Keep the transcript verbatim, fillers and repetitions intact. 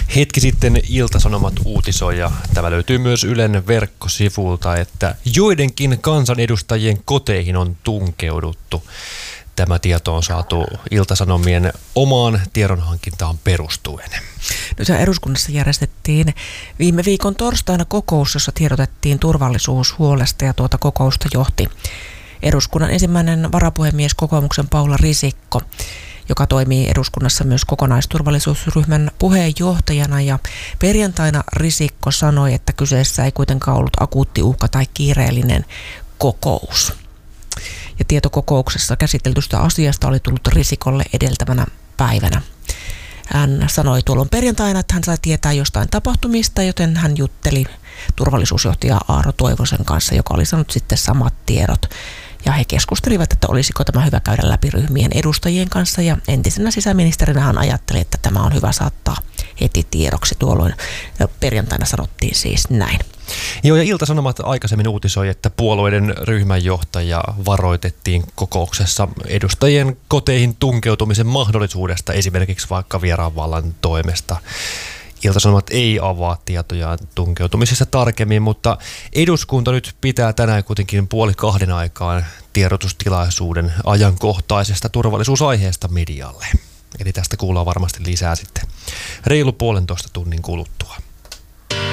Hetki sitten Ilta-Sanomat uutisoi, ja tämä löytyy myös Ylen verkkosivulta, että joidenkin kansanedustajien koteihin on tunkeuduttu. Tämä tieto on saatu Ilta-Sanomien omaan tiedonhankintaan perustuen. Nyt eduskunnassa järjestettiin viime viikon torstaina kokous, jossa tiedotettiin turvallisuushuolesta, ja tuota kokousta johti eduskunnan ensimmäinen varapuhemies kokoomuksen Paula Risikko, joka toimii eduskunnassa myös kokonaisturvallisuusryhmän puheenjohtajana. Ja perjantaina Risikko sanoi, että kyseessä ei kuitenkaan ollut akuutti uhka tai kiireellinen kokous. Ja tieto kokouksessa käsiteltystä asiasta oli tullut Risikolle edeltävänä päivänä. Hän sanoi tuolloin perjantaina, että hän sai tietää jostain tapahtumista, joten hän jutteli turvallisuusjohtaja Aaro Toivosen kanssa, joka oli saanut sitten samat tiedot. Ja he keskustelivat, että olisiko tämä hyvä käydä läpi ryhmien edustajien kanssa, ja entisenä sisäministerinä hän ajatteli, että tämä on hyvä saattaa heti tiedoksi. Tuolloin perjantaina sanottiin siis näin. Joo, ja Ilta-Sanomat aikaisemmin uutisoi, että puolueiden ryhmänjohtaja varoitettiin kokouksessa edustajien koteihin tunkeutumisen mahdollisuudesta, esimerkiksi vaikka vieraanvallan toimesta. Ilta-Sanomat ei avaa tietojaan tunkeutumisesta tarkemmin, mutta eduskunta nyt pitää tänään kuitenkin puoli kahden aikaan tiedotustilaisuuden ajankohtaisesta turvallisuusaiheesta medialle. Eli tästä kuullaan varmasti lisää sitten reilu puolentoista tunnin kuluttua.